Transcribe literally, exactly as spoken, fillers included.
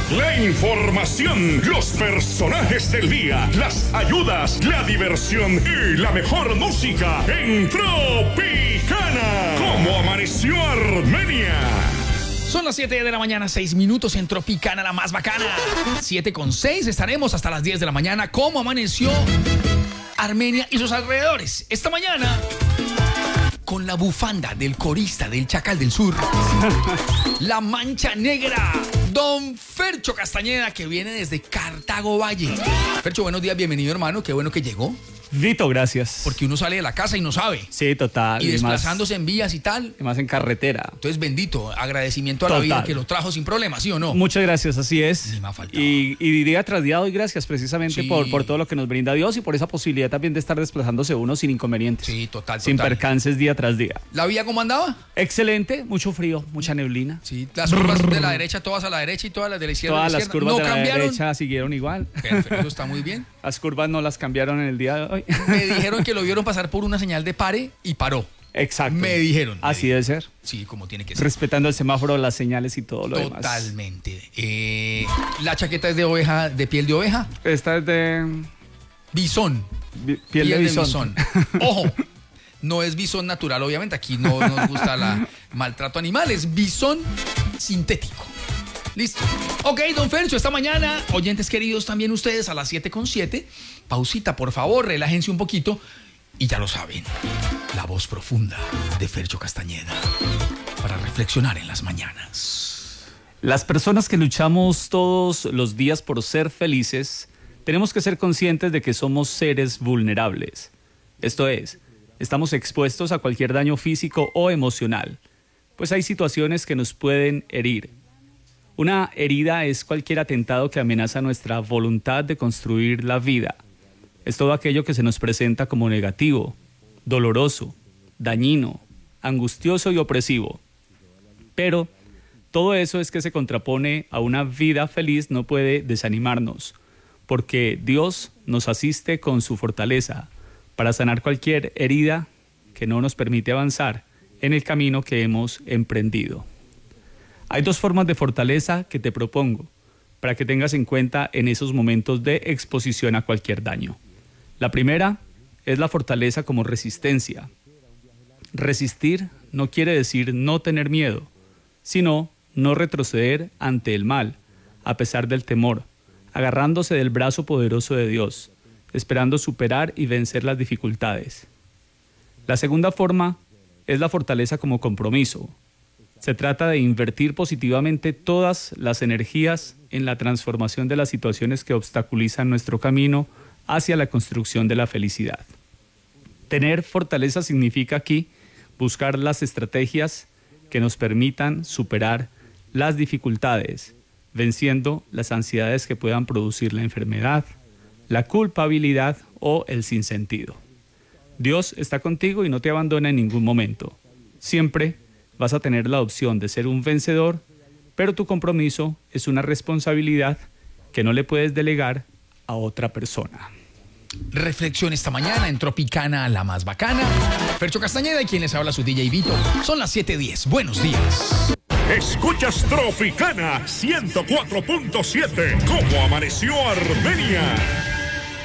La información, los personajes del día, las ayudas, la diversión y la mejor música en Tropicana. ¿Cómo amaneció Armenia? Son las siete de la mañana, seis minutos en Tropicana, la más bacana. siete con seis, estaremos hasta las diez de la mañana. ¿Cómo amaneció Armenia y sus alrededores? Esta mañana, con la bufanda del corista del Chacal del Sur, la mancha negra, don Fercho Castañeda, que viene desde Cartago Valle. Fercho, buenos días, bienvenido, hermano, qué bueno que llegó. Vito, gracias. Porque uno sale de la casa y no sabe. Sí, total. Y desplazándose y más, en vías y tal. Y más en carretera. Entonces, bendito, agradecimiento a total. La vida que lo trajo sin problema, ¿sí o no? Muchas gracias, así es. Ni me ha faltado. Y, y día tras día doy gracias precisamente sí. por, por todo lo que nos brinda Dios y por esa posibilidad también de estar desplazándose uno sin inconvenientes. Sí, total, total. Sin percances día tras día. ¿La vía cómo andaba? Excelente, mucho frío, mucha neblina. Sí, las curvas de la derecha, todas a la derecha y todas las de la izquierda. Todas la las curvas ¿No de la cambiaron? derecha siguieron igual. Perfecto, eso está muy bien. Las curvas no las cambiaron en el día de hoy. Me dijeron que lo vieron pasar por una señal de pare y paró. Exacto. Me dijeron. Me Así dijeron. debe ser. Sí, como tiene que ser. Respetando el semáforo, las señales y todo lo demás. Totalmente. Eh, la chaqueta es de oveja, de piel de oveja. Esta es de... Bisón. Bi- piel, piel de bisón. De bisón. Ojo. No es bisón natural, obviamente. Aquí no nos gusta el maltrato animal. Es bisón sintético. Listo. Ok, don Fercho, esta mañana, oyentes queridos, también ustedes a las siete con siete. Pausita, por favor, relájense un poquito. Y ya lo saben, la voz profunda de Fercho Castañeda para reflexionar en las mañanas. Las personas que luchamos todos los días por ser felices, tenemos que ser conscientes de que somos seres vulnerables. Esto es, estamos expuestos a cualquier daño físico o emocional, pues hay situaciones que nos pueden herir. Una herida es cualquier atentado que amenaza nuestra voluntad de construir la vida. Es todo aquello que se nos presenta como negativo, doloroso, dañino, angustioso y opresivo. Pero todo eso es que se contrapone a una vida feliz no puede desanimarnos, porque Dios nos asiste con su fortaleza para sanar cualquier herida que no nos permite avanzar en el camino que hemos emprendido. Hay dos formas de fortaleza que te propongo para que tengas en cuenta en esos momentos de exposición a cualquier daño. La primera es la fortaleza como resistencia. Resistir no quiere decir no tener miedo, sino no retroceder ante el mal, a pesar del temor, agarrándose del brazo poderoso de Dios, esperando superar y vencer las dificultades. La segunda forma es la fortaleza como compromiso. Se trata de invertir positivamente todas las energías en la transformación de las situaciones que obstaculizan nuestro camino hacia la construcción de la felicidad. Tener fortaleza significa aquí buscar las estrategias que nos permitan superar las dificultades, venciendo las ansiedades que puedan producir la enfermedad, la culpabilidad o el sinsentido. Dios está contigo y no te abandona en ningún momento. Siempre vas a tener la opción de ser un vencedor, pero tu compromiso es una responsabilidad que no le puedes delegar a otra persona. Reflexión esta mañana en Tropicana, la más bacana. Fercho Castañeda y quien les habla su D J Vito. Son las siete diez. Buenos días. Escuchas Tropicana ciento cuatro punto siete. ¿Cómo amaneció Armenia?